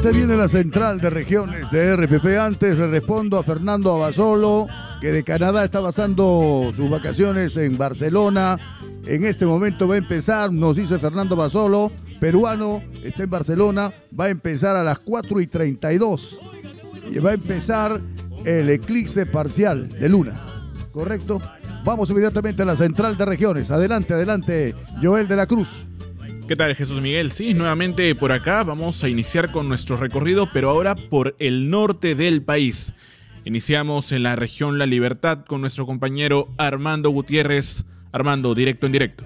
Usted viene a la central de regiones de RPP. Antes le respondo a Fernando Abasolo, que de Canadá está pasando sus vacaciones en Barcelona. En este momento va a empezar, nos dice Fernando Abasolo, peruano, está en Barcelona, va a empezar a las 4:32. Y va a empezar el eclipse parcial de luna, ¿correcto? Vamos inmediatamente a la central de regiones. Adelante, adelante, Joel de la Cruz. ¿Qué tal, Jesús Miguel? Sí, nuevamente por acá vamos a iniciar con nuestro recorrido, pero ahora por el norte del país. Iniciamos en la región La Libertad con nuestro compañero Armando Gutiérrez. Armando, directo en directo.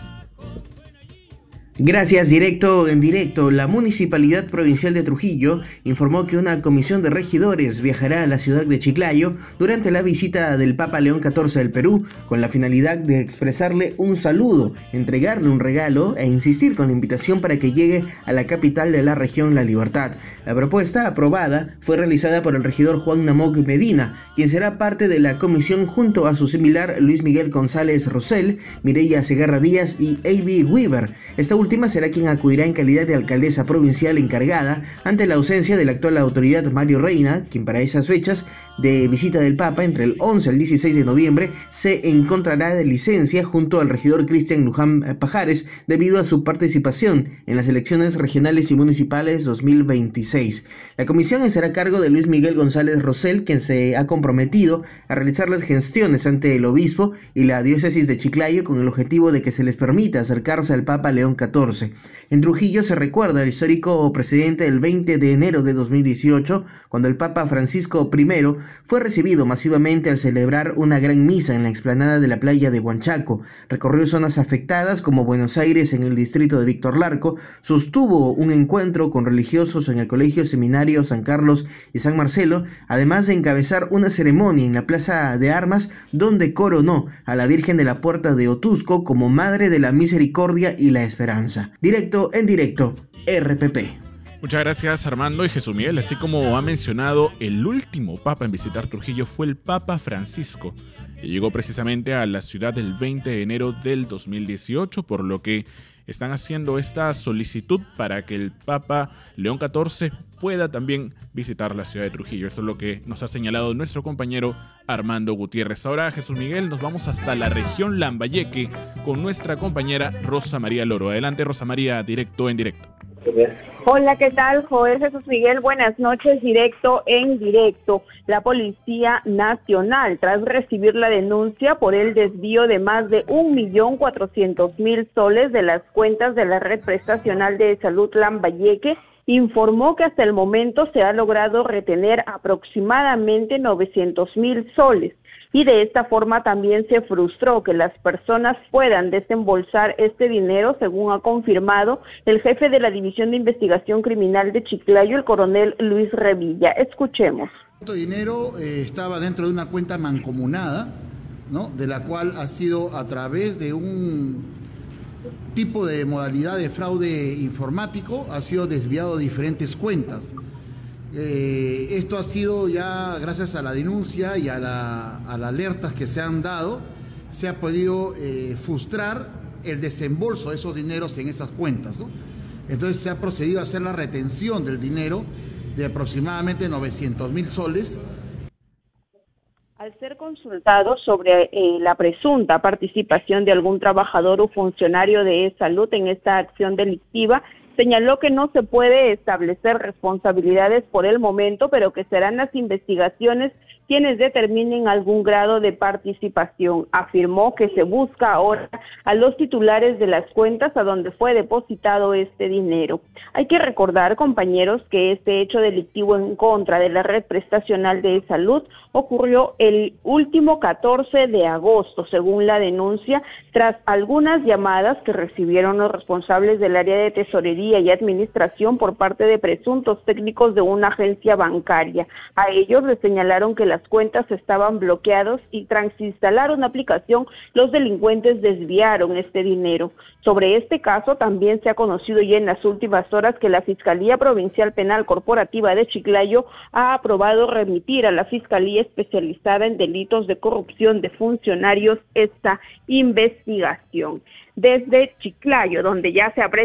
Gracias, directo en directo. La Municipalidad Provincial de Trujillo informó que una comisión de regidores viajará a la ciudad de Chiclayo durante la visita del Papa León XIV del Perú, con la finalidad de expresarle un saludo, entregarle un regalo e insistir con la invitación para que llegue a la capital de la región La Libertad. La propuesta aprobada fue realizada por el regidor Juan Namoc Medina, quien será parte de la comisión junto a su similar Luis Miguel González Rosell, Mireya Segarra Díaz y A.B. Weaver. Esta última será quien acudirá en calidad de alcaldesa provincial encargada ante la ausencia de la actual autoridad Mario Reina, quien para esas fechas de visita del Papa entre el 11 al 16 de noviembre se encontrará de licencia junto al regidor Cristian Luján Pajares debido a su participación en las elecciones regionales y municipales 2026. La comisión estará a cargo de Luis Miguel González Rosell, quien se ha comprometido a realizar las gestiones ante el obispo y la diócesis de Chiclayo con el objetivo de que se les permita acercarse al Papa León XIV. En Trujillo se recuerda el histórico precedente del 20 de enero de 2018, cuando el Papa Francisco I fue recibido masivamente al celebrar una gran misa en la explanada de la playa de Huanchaco. Recorrió zonas afectadas como Buenos Aires en el distrito de Víctor Larco, sostuvo un encuentro con religiosos en el Colegio Seminario San Carlos y San Marcelo, además de encabezar una ceremonia en la Plaza de Armas donde coronó a la Virgen de la Puerta de Otusco como Madre de la Misericordia y la Esperanza. Directo en directo, RPP. Muchas gracias, Armando y Jesús Miguel. Así como ha mencionado, el último papa en visitar Trujillo fue el Papa Francisco, y llegó precisamente a la ciudad el 20 de enero del 2018, por lo que están haciendo esta solicitud para que el Papa León XIV pueda también visitar la ciudad de Trujillo. Eso es lo que nos ha señalado nuestro compañero Armando Gutiérrez. Ahora, Jesús Miguel, nos vamos hasta la región Lambayeque con nuestra compañera Rosa María Loro. Adelante, Rosa María, directo en directo. Hola, ¿qué tal? Joel Jesús Miguel, buenas noches, directo en directo. La Policía Nacional, tras recibir la denuncia por el desvío de más de 1.400.000 soles de las cuentas de la Red Prestacional de Salud Lambayeque, informó que hasta el momento se ha logrado retener aproximadamente 900.000 soles. Y de esta forma también se frustró que las personas puedan desembolsar este dinero, según ha confirmado el jefe de la División de Investigación Criminal de Chiclayo, el coronel Luis Revilla. Escuchemos. Este dinero estaba dentro de una cuenta mancomunada, ¿no?, de la cual ha sido a través de un tipo de modalidad de fraude informático, ha sido desviado a diferentes cuentas. Esto ha sido ya gracias a la denuncia y a las alertas que se han dado, se ha podido frustrar el desembolso de esos dineros en esas cuentas, ¿no? Entonces se ha procedido a hacer la retención del dinero de aproximadamente 900.000 soles. Al ser consultado sobre la presunta participación de algún trabajador o funcionario de salud en esta acción delictiva, señaló que no se puede establecer responsabilidades por el momento, pero que serán las investigaciones quienes determinen algún grado de participación. Afirmó que se busca ahora a los titulares de las cuentas a donde fue depositado este dinero. Hay que recordar, compañeros, que este hecho delictivo en contra de la Red Prestacional de Salud ocurrió el último 14 de agosto, según la denuncia, tras algunas llamadas que recibieron los responsables del área de tesorería y administración por parte de presuntos técnicos de una agencia bancaria. A ellos les señalaron que las cuentas estaban bloqueadas y tras instalar una aplicación, los delincuentes desviaron este dinero. Sobre este caso también se ha conocido ya en las últimas horas que la Fiscalía Provincial Penal Corporativa de Chiclayo ha aprobado remitir a la Fiscalía Especializada en Delitos de Corrupción de Funcionarios esta investigación. Desde Chiclayo, donde ya se aprecia